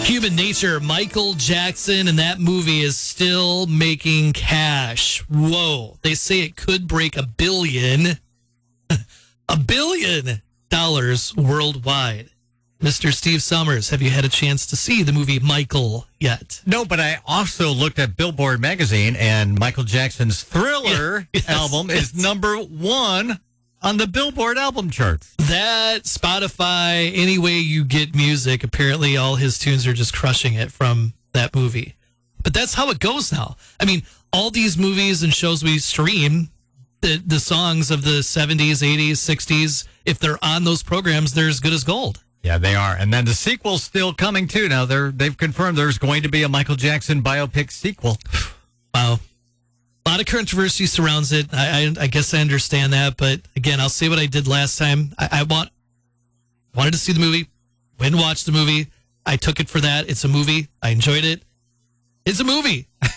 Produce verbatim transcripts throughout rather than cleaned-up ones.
Human Nature, Michael Jackson, and that movie is still making cash. Whoa. They say it could break a billion, a billion dollars worldwide. Mister Steve Summers, have you had a chance to see the movie Michael yet? No, but I also looked at Billboard magazine, and Michael Jackson's Thriller Yeah, yes, album yes. is number one on the Billboard album charts. That, Spotify, any way you get music, apparently all his tunes are just crushing it from that movie. But that's how it goes now. I mean, all these movies and shows we stream, the, the songs of the seventies, eighties, sixties, if they're on those programs, they're as good as gold. Yeah, they are. And then the sequel's still coming, too. Now, they're, they've confirmed there's going to be a Michael Jackson biopic sequel. Wow. A lot of controversy surrounds it. I, I, I guess I understand that. But, again, I'll say what I did last time. I, I want wanted to see the movie. Went and watched the movie. I took it for that. It's a movie. I enjoyed it. It's a movie. I,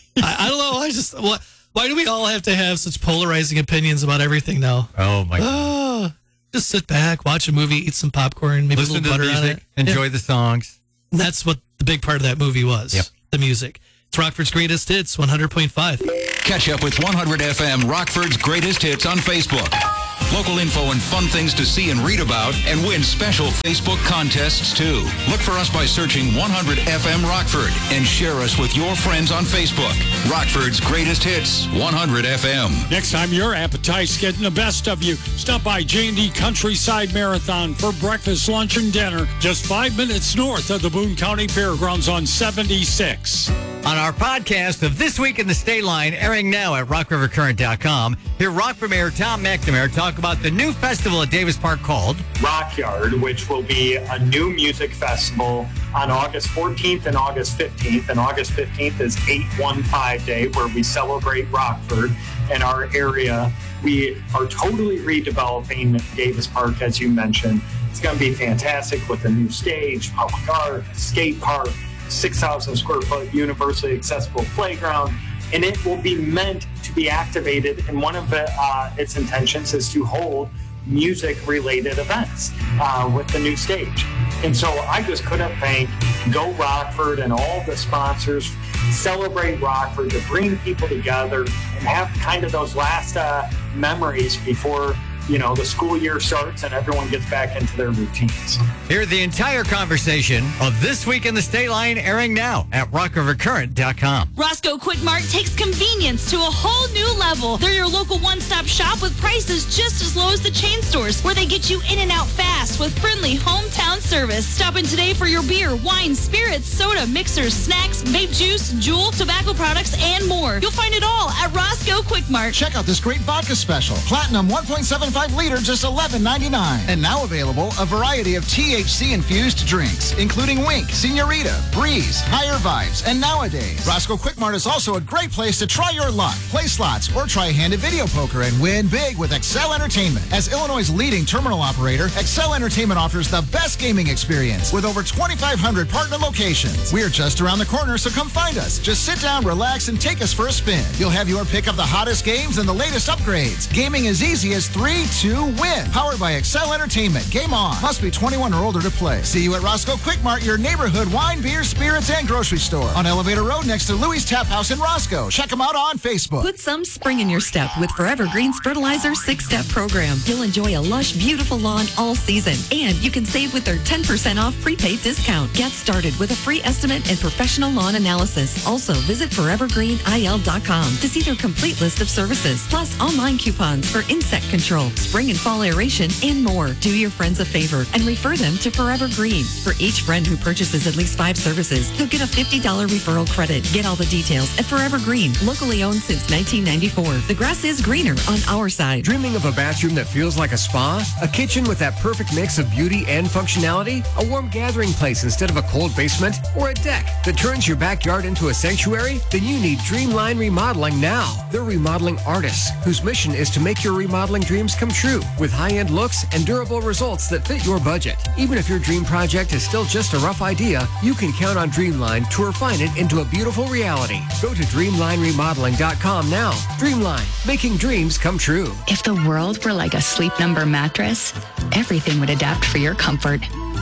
I don't know. I just... What, why do we all have to have such polarizing opinions about everything now? Oh, my God. Oh, just sit back, watch a movie, eat some popcorn, maybe Listen a little to the butter on music, it. enjoy Yeah. the songs. And that's what the big part of that movie was, Yep. the music. It's Rockford's Greatest Hits, one hundred point five. Catch up with one hundred F M Rockford's Greatest Hits on Facebook. Local info and fun things to see and read about, and win special Facebook contests, too. Look for us by searching one hundred F M Rockford and share us with your friends on Facebook. Rockford's Greatest Hits, one hundred F M. Next time your appetite's getting the best of you, stop by J and D Countryside Marathon for breakfast, lunch, and dinner, just five minutes north of the Boone County Fairgrounds on seventy-six. On our podcast of This Week in the State Line, airing now at rock river current dot com, hear Rockford Mayor Tom McNamara talk about the new festival at Davis Park called Rockyard, which will be a new music festival on August fourteenth and August fifteenth. And August fifteenth is eight one five Day, where we celebrate Rockford and our area. We are totally redeveloping Davis Park, as you mentioned. It's going to be fantastic with a new stage, public art, skate park, six thousand square foot universally accessible playground, and it will be meant to be activated. And one of the, uh, its intentions is to hold music-related events uh, with the new stage. And so I just couldn't thank Go Rockford and all the sponsors. Celebrate Rockford to bring people together and have kind of those last uh, memories before, you know, the school year starts and everyone gets back into their routines. Hear the entire conversation of This Week in the State Line, airing now at rock river current dot com. Roscoe Quick Mart takes convenience to a whole new level. They're your local one-stop shop with prices just as low as the chain stores, where they get you in and out fast with friendly hometown service. Stop in today for your beer, wine, spirits, soda, mixers, snacks, vape juice, Juul, tobacco products, and more. You'll find it all at Roscoe Quick Mart. Check out this great vodka special. Platinum one point seven five liter, just eleven ninety-nine. And now available, a variety of T H C-infused drinks, including Wink, Senorita, Breeze, Higher Vibes, and Nowadays. Roscoe Quick Mart is also a great place to try your luck, play slots, or try handed video poker and win big with Excel Entertainment. As Illinois' leading terminal operator, Excel Entertainment offers the best gaming experience with over twenty-five hundred partner locations. We're just around the corner, so come find us. Just sit down, relax, and take us for a spin. You'll have your pick of the hottest games and the latest upgrades. Gaming as easy as three, two, win. Powered by Excel Entertainment. Game on. Must be twenty-one or older to play. See you at Roscoe Quick Mart, your neighborhood wine, beer, spirits, and grocery store. On Elevator Road next to Louis Tap House in Roscoe. Check them out on Facebook. Put some spring in your step with Forever Green's Fertilizer six-Step Program. You'll enjoy a lush, beautiful lawn all season. And you can save with their ten percent off prepaid discount. Get started with a free estimate and professional lawn analysis. Also, visit forever green I L dot com to see their complete list of services, plus online coupons for insect control, spring and fall aeration, and more. Do your friends a favor and refer them to Forever Green. For each friend who purchases at least five services, you'll get a fifty dollars referral credit. Get all the details at Forever Green, locally owned since nineteen ninety-four. The grass is greener on our side. Dreaming of a bathroom that feels like a spa? A kitchen with that perfect mix of beauty and functionality? A warm gathering place instead of a cold basement? Or a deck that turns your backyard into a sanctuary? Then you need Dreamline Remodeling now. They're remodeling artists whose mission is to make your remodeling dreams come true with high-end looks and durable results that fit your budget. Even if your dream project is still just a rough idea, you can count on Dreamline to refine it into a beautiful reality. Go to dreamline remodeling dot com now. Dreamline, making dreams come true. If the world were like a Sleep Number mattress, everything would adapt for your comfort.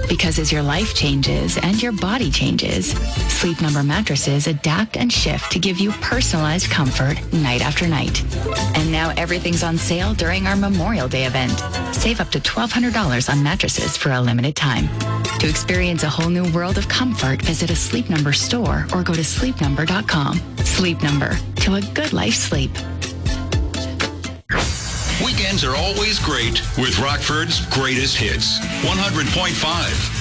Because as your life changes and your body changes, Sleep Number mattresses adapt and shift to give you personalized comfort night after night. And now everything's on sale during our Memorial Day event. Save up to twelve hundred dollars on mattresses for a limited time. To experience a whole new world of comfort, visit a Sleep Number store or go to sleep number dot com. Sleep Number, to a good life's sleep. Weekends are always great with Rockford's greatest hits. one hundred point five